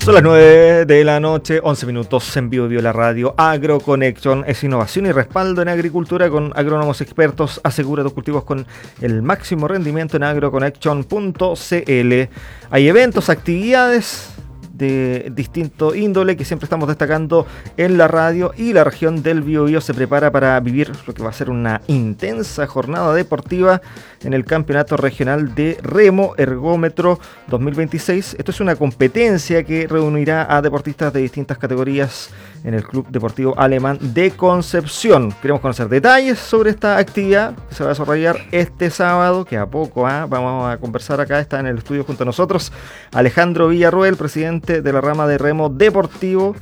Son las 9 de la noche, 11 minutos en vivo la radio. AgroConnection es innovación y respaldo en agricultura con agrónomos expertos. Asegura tus cultivos con el máximo rendimiento en agroconnection.cl. Hay eventos, actividades de distinto índole que siempre estamos destacando en la radio, y la región del Biobío se prepara para vivir lo que va a ser una intensa jornada deportiva en el Campeonato Regional de Remo Ergómetro 2026. Esto es una competencia que reunirá a deportistas de distintas categorías en el Club Deportivo Alemán de Concepción. Queremos conocer detalles sobre esta actividad que se va a desarrollar este sábado, que a poco vamos a conversar acá. Está en el estudio junto a nosotros Alejandro Villarroel, presidente de la rama de remo deportivo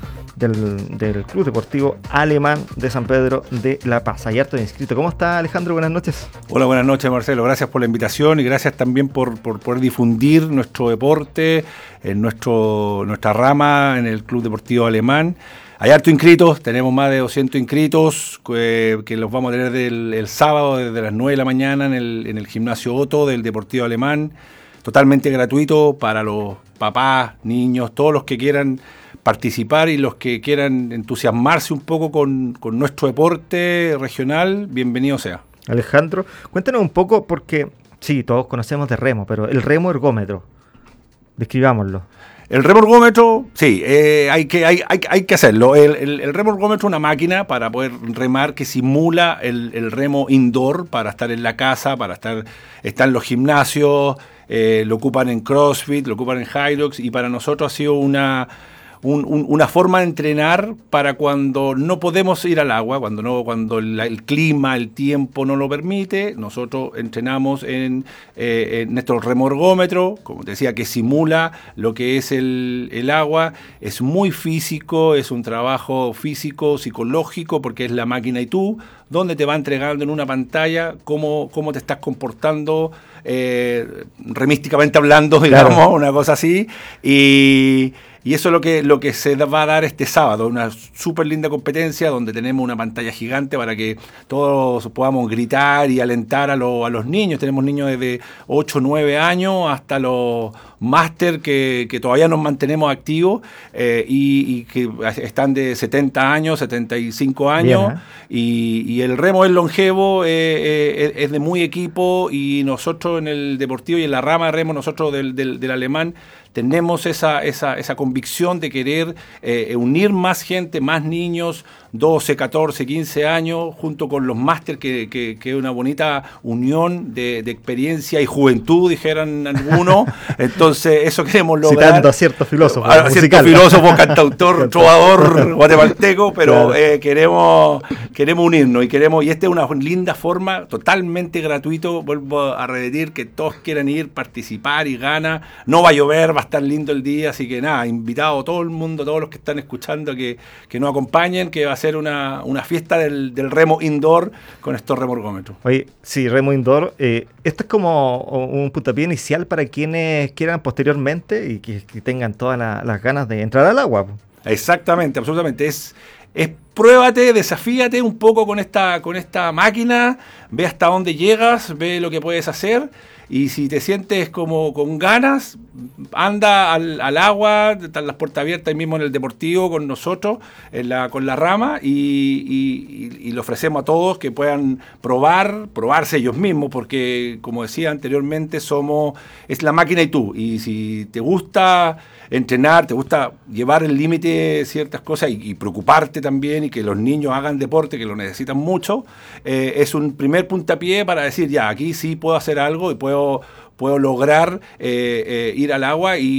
del Club Deportivo Alemán de San Pedro de La Paz. Hay harto de inscrito. ¿Cómo está, Alejandro? Buenas noches. Hola, buenas noches, Marcelo. Gracias por la invitación y gracias también por poder difundir nuestro deporte en nuestra rama en el Club Deportivo Alemán. Hay harto inscritos, tenemos más de 200 inscritos que los vamos a tener el sábado desde las 9 de la mañana en el gimnasio Otto del Deportivo Alemán. Totalmente gratuito para los papás, niños, todos los que quieran participar y los que quieran entusiasmarse un poco con nuestro deporte regional, bienvenido sea. Alejandro, cuéntanos un poco, porque sí, todos conocemos de remo, pero el remo ergómetro, describámoslo. El remo ergómetro, sí, hay que hacerlo. El remo ergómetro es una máquina para poder remar que simula el remo indoor, para estar en la casa, está en los gimnasios, lo ocupan en CrossFit, lo ocupan en Hyrox, y para nosotros ha sido una forma de entrenar para cuando no podemos ir al agua, cuando el clima, el tiempo no lo permite. Nosotros entrenamos en nuestro remo ergómetro, como te decía, que simula lo que es el agua. Es muy físico, es un trabajo físico, psicológico, porque es la máquina y tú, donde te va entregando en una pantalla cómo te estás comportando, remísticamente hablando, digamos, claro, una cosa así. Y eso es lo que se va a dar este sábado, una súper linda competencia donde tenemos una pantalla gigante para que todos podamos gritar y alentar a los niños. Tenemos niños desde 8 o 9 años hasta los máster que todavía nos mantenemos activos y que están de 70 años, 75 años. Bien, y el remo es longevo, es de muy equipo, y nosotros en el deportivo y en la rama de remo, nosotros del alemán, tenemos esa convicción de querer unir más gente, más niños, 12, 14, 15 años, junto con los máster, que es una bonita unión de experiencia y juventud, dijeran algunos. Entonces, eso queremos lograr. Citando a ciertos filósofos. A ciertos filósofos, cantautor, trovador guatemalteco, pero claro, queremos unirnos y esta es una linda forma, totalmente gratuito. Vuelvo a repetir que todos quieran ir, participar y gana. No va a llover, va a estar lindo el día, así que nada, invitado a todo el mundo, todos los que están escuchando, que nos acompañen, que va a ser una fiesta del remo indoor con estos remo ergómetros. Oye, sí, remo indoor, esto es como un puntapié inicial para quienes quieran posteriormente y que tengan todas las ganas de entrar al agua. Exactamente, absolutamente. Pruébate, desafíate un poco con esta máquina, ve hasta dónde llegas, ve lo que puedes hacer, y si te sientes como con ganas, anda al agua, están las puertas abiertas ahí mismo en el deportivo con nosotros, con la rama, y le ofrecemos a todos que puedan probarse ellos mismos, porque como decía anteriormente, es la máquina y tú, y si te gusta entrenar, te gusta llevar el límite ciertas cosas y preocuparte también, y que los niños hagan deporte, que lo necesitan mucho, es un primer puntapié para decir, ya, aquí sí puedo hacer algo y puedo lograr ir al agua y